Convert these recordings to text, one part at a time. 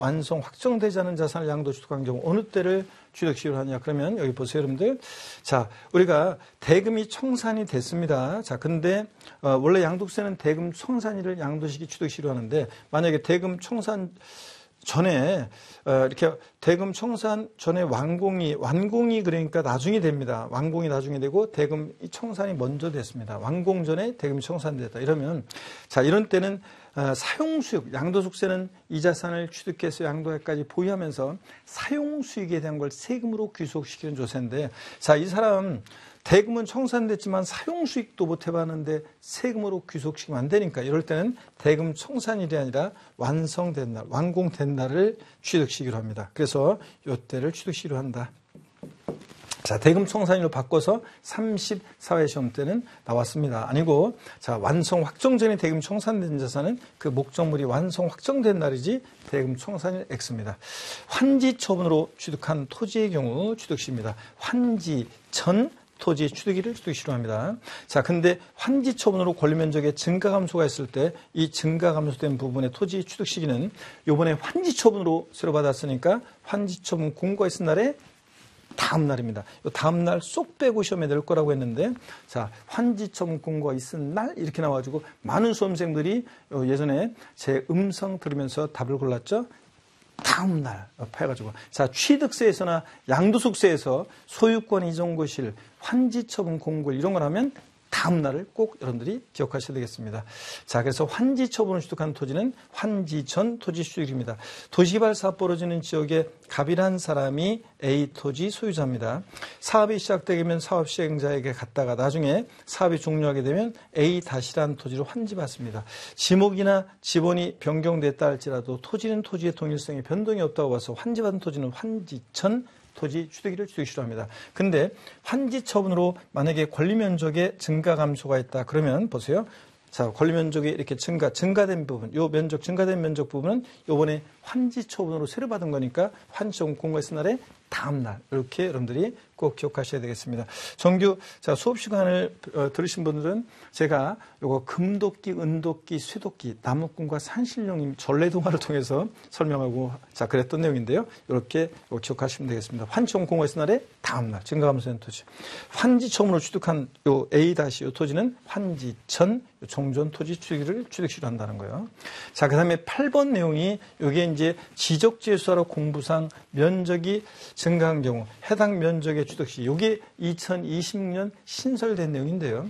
완성 확정되지 않은 자산을 양도 취득한 경우 어느 때를 취득시효로 하냐? 그러면 여기 보세요, 여러분들. 자, 우리가 대금이 청산이 됐습니다. 자, 근데 원래 양도세는 대금 청산일을 양도시기 취득시효로 하는데 만약에 대금 청산 전에 이렇게 대금 청산 전에 완공이 그러니까 나중에 됩니다. 완공이 나중에 되고 대금 청산이 먼저 됐습니다. 완공 전에 대금이 청산됐다. 이러면 자, 이런 때는 사용수익, 양도소득세는 이 자산을 취득해서 양도할까지 보유하면서 사용수익에 대한 걸 세금으로 귀속시키는 조세인데, 자, 이 사람 대금은 청산됐지만 사용수익도 못 해봤는데 세금으로 귀속시키면 안 되니까 이럴 때는 대금 청산일이 아니라 완성된 날, 완공된 날을 취득시기로 합니다. 그래서 이때를 취득시기로 한다. 자, 대금 청산일로 바꿔서 34회 시험 때는 나왔습니다. 아니고, 자, 완성 확정 전에 대금 청산된 자산은 그 목적물이 완성 확정된 날이지 대금 청산일 X입니다. 환지 처분으로 취득한 토지의 경우 취득시입니다. 환지 전 토지 취득일을 취득시로 합니다. 자, 근데 환지 처분으로 권리 면적의 증가 감소가 있을 때 이 증가 감소된 부분의 토지 취득 시기는 이번에 환지 처분으로 새로 받았으니까 환지 처분 공고가 있은 날에 다음 날입니다. 다음 날 쏙 빼고 시험에 낼 거라고 했는데, 자, 환지 처분 공고가 있은 날 이렇게 나와가지고 많은 수험생들이 예전에 제 음성 들으면서 답을 골랐죠. 다음 날 해가지고, 자, 취득세에서나 양도소득세에서 소유권 이전 고시일, 환지 처분 공고 이런 걸 하면 다음 날을 꼭 여러분들이 기억하셔야 되겠습니다. 자, 그래서 환지 처분을 취득한 토지는 환지 전 토지 취득입니다. 도시개발 사업 벌어지는 지역에 갑이란 사람이 A 토지 소유자입니다. 사업이 시작되면 사업 시행자에게 갔다가 나중에 사업이 종료하게 되면 A-란 토지로 환지받습니다. 지목이나 지번이 변경됐다 할지라도 토지는 토지의 동일성에 변동이 없다고 봐서 환지받은 토지는 환지 전 토지 취득일을 취득시로 합니다. 근데 환지 처분으로 만약에 권리 면적의 증가 감소가 있다. 그러면 보세요. 자, 권리 면적이 이렇게 증가된 부분, 요 면적, 증가된 면적 부분은 요번에 환지 처분으로 새로 받은 거니까 환지 처분 공고했을 날에 다음 날, 이렇게 여러분들이 꼭 기억하셔야 되겠습니다. 정규, 자, 수업 시간을 들으신 분들은 제가 요거 금도끼, 은도끼, 쇠도끼, 나무꾼과 산신령님 전래동화를 통해서 설명하고, 자, 그랬던 내용인데요. 이렇게 기억하시면 되겠습니다. 환지 처분 공고했을 날에 다음 날, 증가감소된 토지. 환지 처분으로 취득한 요 A- 요 토지는 환지 전 종전 토지 취득일을 취득시로 한다는 거예요. 자, 그 다음에 8번 내용이 요게 이제 지적재수하러 공부상 면적이 증가한 경우 해당 면적의 취득시, 요게 2020년 신설된 내용인데요.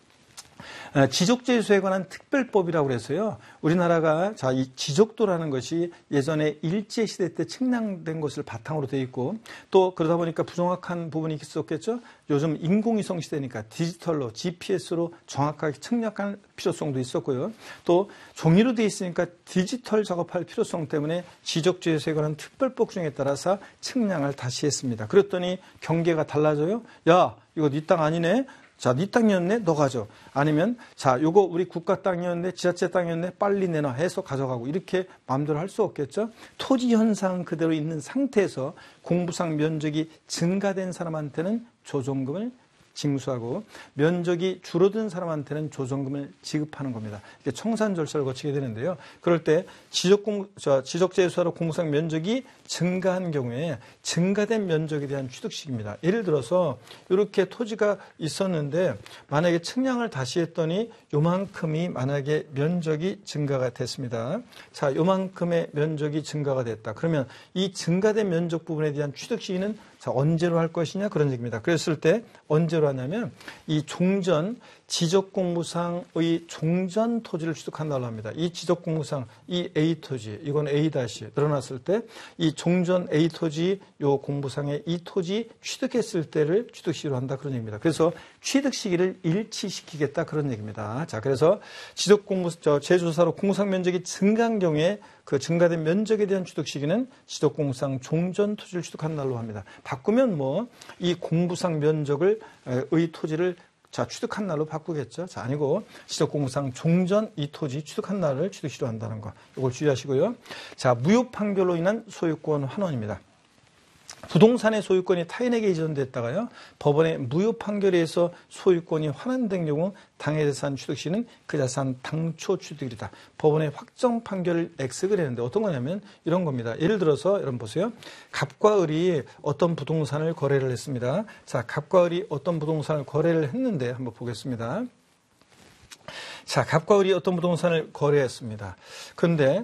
지적재수에 관한 특별법이라고 그래서요. 우리나라가 자, 이 지적도라는 것이 예전에 일제시대 때 측량된 것을 바탕으로 되어 있고 또 그러다 보니까 부정확한 부분이 있었겠죠. 요즘 인공위성 시대니까 디지털로 GPS로 정확하게 측량할 필요성도 있었고요. 또 종이로 되어 있으니까 디지털 작업할 필요성 때문에 지적재수에 관한 특별법 규정에 따라서 측량을 다시 했습니다. 그랬더니 경계가 달라져요. 야, 이거 네 땅 아니네. 자, 네 땅이었네? 너 가져. 아니면 자, 요거 우리 국가 땅이었네? 지자체 땅이었네? 빨리 내놔 해서 가져가고 이렇게 마음대로 할 수 없겠죠. 토지 현상 그대로 있는 상태에서 공부상 면적이 증가된 사람한테는 조정금을 징수하고 면적이 줄어든 사람한테는 조정금을 지급하는 겁니다. 이렇게 청산 절차를 거치게 되는데요. 그럴 때 지적재수하러 공부상 면적이 증가한 경우에 증가된 면적에 대한 취득식입니다. 예를 들어서 이렇게 토지가 있었는데 만약에 측량을 다시 했더니 요만큼이 만약에 면적이 증가가 됐습니다. 자, 요만큼의 면적이 증가가 됐다. 그러면 이 증가된 면적 부분에 대한 취득 시기는 자, 언제로 할 것이냐 그런 얘기입니다. 그랬을 때 언제로 하냐면 이 종전 지적공부상의 종전 토지를 취득한다고 합니다. 이 지적공부상 이 A 토지 이건 A- 늘어났을 때 이 종전 A 토지 요 공부상의 이 토지 취득했을 때를 취득시기로 한다 그런 얘기입니다. 그래서 취득 시기를 일치시키겠다 그런 얘기입니다. 자, 그래서 제조사로 공부상 면적이 증가한 경우에 그 증가된 면적에 대한 취득 시기는 지적공부상 종전 토지를 취득한 날로 합니다. 바꾸면 뭐 이 공부상 면적을 의 토지를 자, 취득한 날로 바꾸겠죠. 자, 아니고 지적공부상 종전 이 토지 취득한 날을 취득시로 한다는 거. 이걸 주의하시고요. 자, 무효 판결로 인한 소유권 환원입니다. 부동산의 소유권이 타인에게 이전됐다가요, 법원의 무효 판결에 의해서 소유권이 환원된 경우 당해 재산 취득 시는 그 자산 당초 취득이다. 법원의 확정 판결을 X가 되는데 어떤 거냐면 이런 겁니다. 예를 들어서 여러분 보세요. 갑과 을이 어떤 부동산을 거래를 했습니다. 자, 갑과 을이 어떤 부동산을 거래를 했는데 한번 보겠습니다. 자, 갑과 을이 어떤 부동산을 거래했습니다. 그런데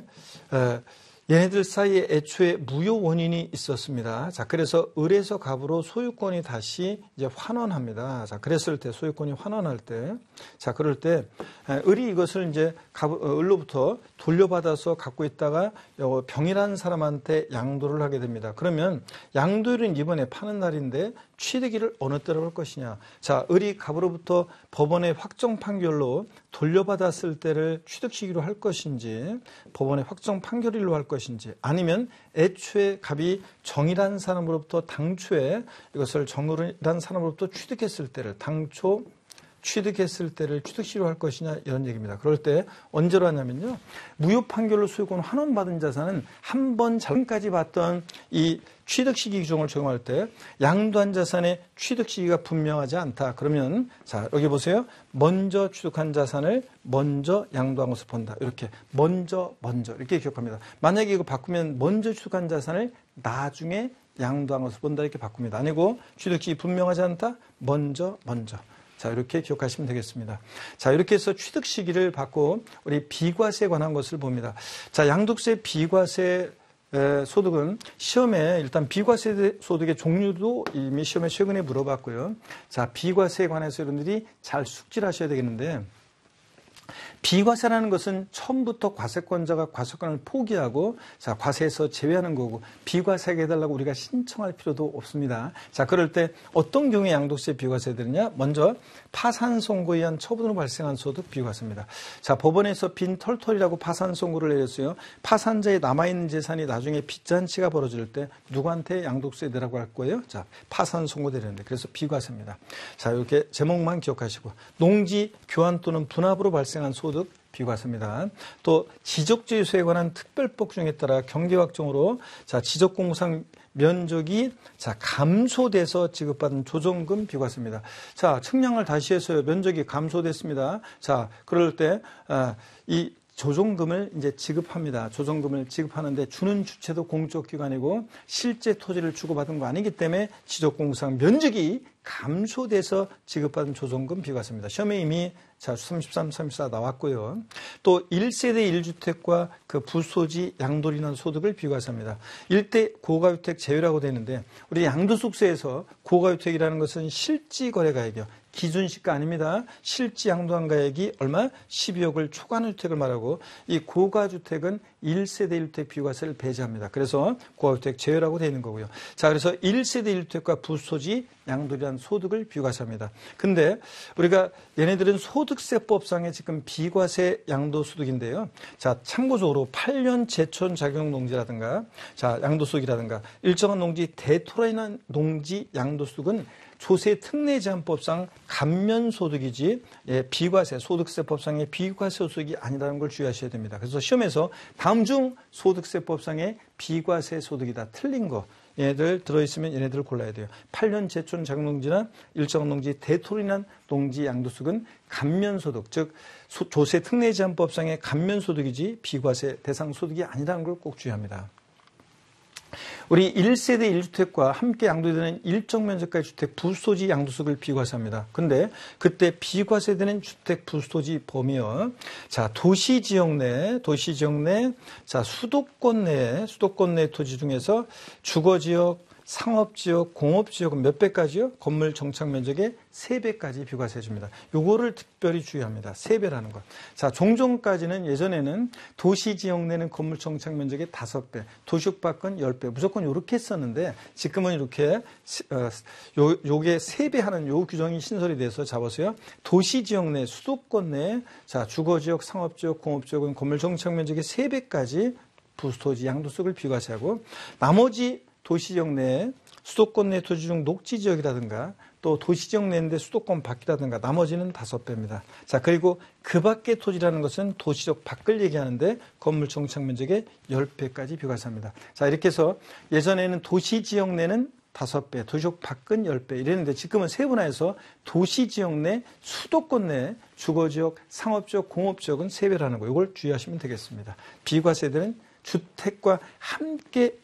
얘네들 사이에 애초에 무효 원인이 있었습니다. 자, 그래서 을에서 갑으로 소유권이 다시 이제 환원합니다. 자, 그랬을 때 소유권이 환원할 때, 자, 그럴 때 을이 이것을 이제 을로부터 돌려받아서 갖고 있다가 병이라는 사람한테 양도를 하게 됩니다. 그러면 양도일은 이번에 파는 날인데 취득일을 어느 때로 할 것이냐? 자, 을이 갑으로부터 법원의 확정 판결로 돌려받았을 때를 취득 시기로 할 것인지, 법원의 확정 판결일로 할 것인지, 아니면 애초에 갑이 정이라는 사람으로부터 당초에 이것을 정이라는 사람으로부터 취득했을 때를 당초 취득했을 때를 취득시로 할 것이냐 이런 얘기입니다. 그럴 때 언제로 하냐면요. 무효 판결로 소유권 환원받은 자산은 한 번 잘까지 봤던 이 취득시기 규정을 적용할 때 양도한 자산의 취득시기가 분명하지 않다. 그러면 자 여기 보세요. 먼저 취득한 자산을 먼저 양도한 것을 본다. 이렇게 먼저 이렇게 기억합니다. 만약에 이거 바꾸면 먼저 취득한 자산을 나중에 양도한 것을 본다 이렇게 바꿉니다. 아니고 취득시기 분명하지 않다. 먼저. 자, 이렇게 기억하시면 되겠습니다. 자, 이렇게 해서 취득 시기를 받고 우리 비과세에 관한 것을 봅니다. 자, 양도세 비과세 소득은 시험에 일단 비과세 소득의 종류도 이미 시험에 최근에 물어봤고요. 자, 비과세에 관해서 여러분들이 잘 숙지하셔야 되겠는데 비과세라는 것은 처음부터 과세권자가 과세권을 포기하고 자 과세에서 제외하는 거고 비과세하게 해달라고 우리가 신청할 필요도 없습니다. 자 그럴 때 어떤 경우에 양도세 비과세 되느냐? 먼저 파산 선고에 의한 처분으로 발생한 소득 비과세입니다. 자 법원에서 빈 털털이라고 파산 선고를 내렸어요. 파산자의 남아있는 재산이 나중에 빚잔치가 벌어질 때 누구한테 양도세 내라고 할 거예요? 자 파산 선고 되는데 그래서 비과세입니다. 자 이렇게 제목만 기억하시고 농지 교환 또는 분합으로 발생한 소득 비과세입니다. 또 지적재소에 관한 특별법 중에 따라 경계확정으로 자 지적공상 면적이 자 감소돼서 지급받은 조정금 비과세입니다. 자 측량을 다시 해서요. 면적이 감소됐습니다. 자 그럴 때 이 조정금을 이제 지급합니다. 조정금을 지급하는데 주는 주체도 공적기관이고 실제 토지를 주고받은 거 아니기 때문에 지적공상 면적이 감소돼서 지급받은 조정금 비과세입니다. 시험에 이미 자 33, 34 나왔고요. 또 1세대 1주택과 그 부소지 양도로 인한 소득을 비과세합니다. 1대 고가주택 제외라고 되는데 우리 양도소득세에서 고가주택이라는 것은 실지거래가액이요. 기준시가 아닙니다. 실지 양도한 가액이 얼마? 12억을 초과하는 주택을 말하고 이 고가주택은 1세대 1주택 비과세를 배제합니다. 그래서 고가주택 제외라고 되어 있는 거고요. 자, 그래서 1세대 1주택과 부소지 양도한 소득을 비과세합니다. 근데 우리가 얘네들은 소득세법상의 지금 비과세 양도소득인데요. 자, 참고적으로 8년 제촌 작용 농지라든가 자, 양도소득이라든가 일정한 농지 대토로 인한 농지 양도소득은 조세 특례 제한법상 감면소득이지 비과세 소득세법상의 비과세 소득이 아니라는 걸 주의하셔야 됩니다. 그래서 시험에서 다음 중 소득세법상의 비과세 소득이다. 틀린 거. 얘네들 들어있으면 얘네들을 골라야 돼요. 8년 제촌 작농지나 일정 농지 대토로 인한 농지 양도소득은 감면소득, 즉 조세 특례 제한법상의 감면소득이지 비과세 대상 소득이 아니라는 걸 꼭 주의합니다. 우리 1세대 1주택과 함께 양도되는 일정 면적가의 주택 부소지 양도소득을 비과세합니다. 근데 그때 비과세되는 주택 부소지 범위요. 자, 도시지역 내 자, 수도권 내 토지 중에서 주거지역, 상업지역, 공업지역은 몇 배까지요? 건물 정착 면적의 3배까지 비과세 해줍니다. 요거를 특별히 주의합니다. 3배라는 것. 자, 종전까지는 예전에는 도시지역 내는 건물 정착 면적의 5배, 도시역 밖은 10배, 무조건 요렇게 했었는데 지금은 이렇게 요게 3배 하는 요 규정이 신설이 돼서 잡아서요. 도시지역 내, 수도권 내, 자, 주거지역, 상업지역, 공업지역은 건물 정착 면적의 3배까지 부토지 양도소득을 비과세하고 나머지 도시지역 내 수도권 내 토지 중 녹지지역이라든가 또 도시지역 내인데 수도권 밖이라든가 나머지는 5배입니다. 자, 그리고 그 밖의 토지라는 것은 도시적 밖을 얘기하는데 건물 정착 면적의 10배까지 비과세합니다. 자, 이렇게 해서 예전에는 도시지역 내는 5배, 도시적 밖은 10배 이랬는데 지금은 세분화해서 도시지역 내, 수도권 내, 주거지역, 상업지역, 공업지역은 3배라는 거 이걸 주의하시면 되겠습니다. 비과세되는 주택과 함께